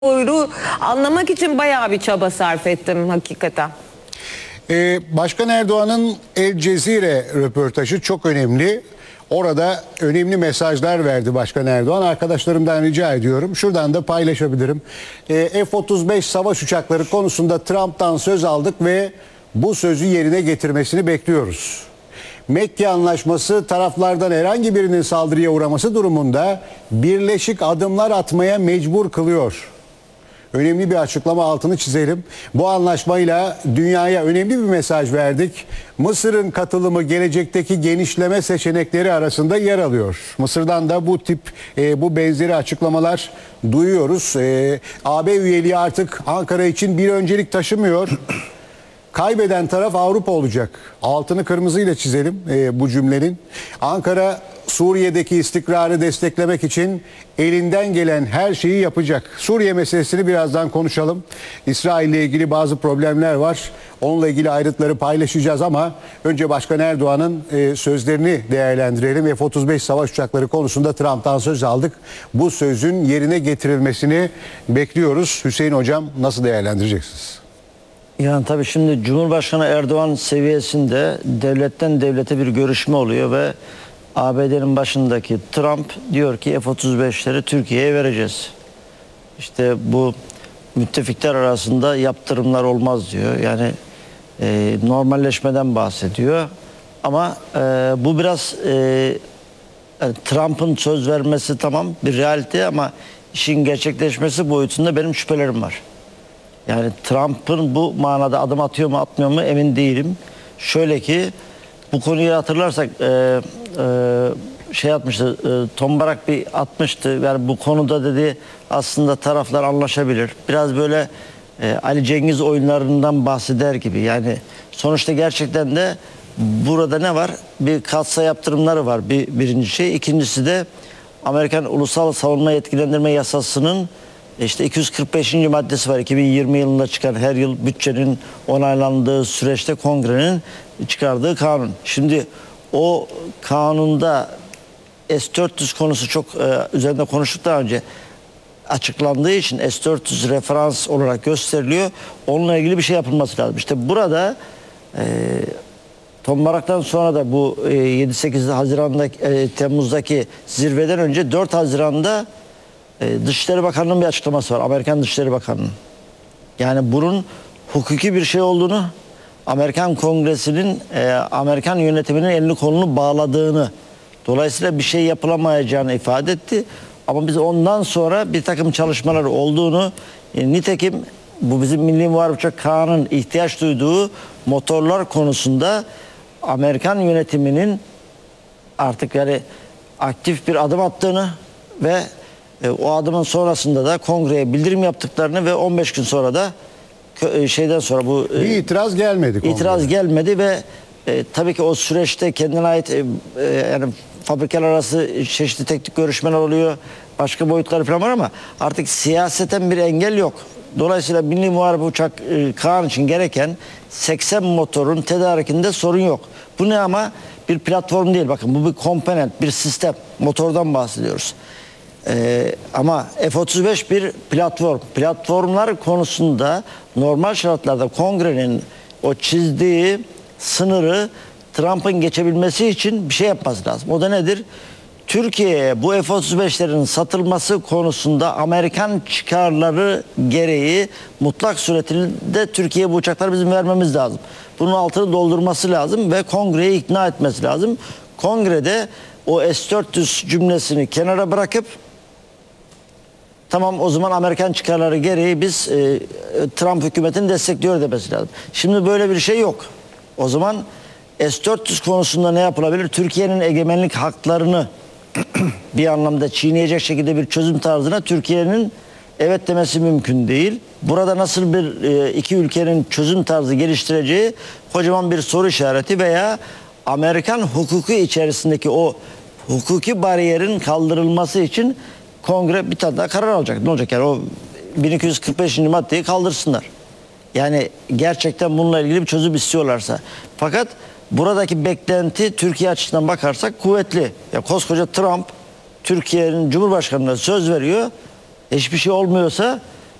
Buyruğu anlamak için bayağı bir çaba sarf ettim hakikaten. Başkan Erdoğan'ın El Cezire röportajı çok önemli. Orada önemli mesajlar verdi Başkan Erdoğan. Arkadaşlarımdan rica ediyorum. Şuradan da paylaşabilirim. F-35 savaş uçakları konusunda Trump'tan söz aldık ve bu sözü yerine getirmesini bekliyoruz. Mekke Anlaşması taraflardan herhangi birinin saldırıya uğraması durumunda birleşik adımlar atmaya mecbur kılıyor. Önemli bir açıklama, altını çizelim. Bu anlaşmayla dünyaya önemli bir mesaj verdik. Mısır'ın katılımı gelecekteki genişleme seçenekleri arasında yer alıyor. Mısır'dan da bu benzeri açıklamalar duyuyoruz. AB üyeliği artık Ankara için bir öncelik taşımıyor. Kaybeden taraf Avrupa olacak. Altını kırmızıyla çizelim bu cümlenin. Ankara Suriye'deki istikrarı desteklemek için elinden gelen her şeyi yapacak. Suriye meselesini birazdan konuşalım. İsrail ile ilgili bazı problemler var. Onunla ilgili ayrıntıları paylaşacağız ama önce Başkan Erdoğan'ın sözlerini değerlendirelim. F-35 savaş uçakları konusunda Trump'tan söz aldık. Bu sözün yerine getirilmesini bekliyoruz. Hüseyin Hocam, nasıl değerlendireceksiniz? Yani tabii şimdi Cumhurbaşkanı Erdoğan seviyesinde devletten devlete bir görüşme oluyor ve ABD'nin başındaki Trump diyor ki F-35'leri Türkiye'ye vereceğiz. İşte bu müttefikler arasında yaptırımlar olmaz diyor. Yani normalleşmeden bahsediyor. Ama bu biraz yani Trump'ın söz vermesi tamam bir realite ama işin gerçekleşmesi boyutunda benim şüphelerim var. Yani Trump'ın bu manada adım atıyor mu atmıyor mu emin değilim. Şöyle ki bu konuyu hatırlarsak atmıştı, tombarak bir atmıştı. Yani bu konuda dedi aslında taraflar anlaşabilir. Biraz böyle Ali Cengiz oyunlarından bahseder gibi. Yani sonuçta gerçekten de burada ne var? Bir katsa yaptırımları var birinci şey. İkincisi de Amerikan Ulusal Savunma Yetkilendirme Yasası'nın İşte 245. maddesi var. 2020 yılında çıkan her yıl bütçenin onaylandığı süreçte kongrenin çıkardığı kanun. Şimdi o kanunda S-400 konusu çok üzerinde konuştuk daha önce açıklandığı için S-400 referans olarak gösteriliyor. Onunla ilgili bir şey yapılması lazım. İşte burada Tombarak'tan sonra da bu 7-8 Temmuz'daki zirveden önce 4 Haziran'da Dışişleri Bakanlığı'nın bir açıklaması var. Amerikan Dışişleri Bakanı'nın. Yani bunun hukuki bir şey olduğunu, Amerikan Kongresi'nin, Amerikan yönetiminin elini kolunu bağladığını, dolayısıyla bir şey yapılamayacağını ifade etti. Ama biz ondan sonra bir takım çalışmalar olduğunu, nitekim bu bizim Milli Muharip Uçak Kanunun ihtiyaç duyduğu motorlar konusunda Amerikan yönetiminin artık yani aktif bir adım attığını ve o adımın sonrasında da kongreye bildirim yaptıklarını ve 15 gün sonra da şeyden sonra bu bir itiraz gelmedi. İtiraz gelmedi ve tabii ki o süreçte kendine ait yani fabrikalar arası çeşitli teknik görüşmeler oluyor. Başka boyutları falan var ama artık siyaseten bir engel yok. Dolayısıyla Milli Muharip Uçak Kanunu için gereken 80 motorun tedarikinde sorun yok. Bu ne ama bir platform değil. Bakın bu bir komponent, bir sistem. Motordan bahsediyoruz. Ama F-35 bir platform. Platformlar konusunda normal şartlarda kongrenin o çizdiği sınırı Trump'ın geçebilmesi için bir şey yapması lazım. O da nedir? Türkiye'ye bu F-35'lerin satılması konusunda Amerikan çıkarları gereği mutlak suretinde Türkiye'ye bu uçakları bizim vermemiz lazım. Bunun altını doldurması lazım ve kongreyi ikna etmesi lazım. Kongrede o S-400 cümlesini kenara bırakıp tamam o zaman Amerikan çıkarları gereği biz Trump hükümetini destekliyor demesi lazım. Şimdi böyle bir şey yok. O zaman S-400 konusunda ne yapılabilir? Türkiye'nin egemenlik haklarını bir anlamda çiğneyecek şekilde bir çözüm tarzına Türkiye'nin evet demesi mümkün değil. Burada nasıl bir iki ülkenin çözüm tarzı geliştireceği kocaman bir soru işareti veya Amerikan hukuku içerisindeki o hukuki bariyerin kaldırılması için kongre bir tane daha karar alacak. Ne olacak yani o 1245. maddeyi kaldırsınlar. Yani gerçekten bununla ilgili bir çözüm istiyorlarsa. Fakat buradaki beklenti Türkiye açısından bakarsak kuvvetli. Ya koskoca Trump Türkiye'nin Cumhurbaşkanı'na söz veriyor. Hiçbir şey olmuyorsa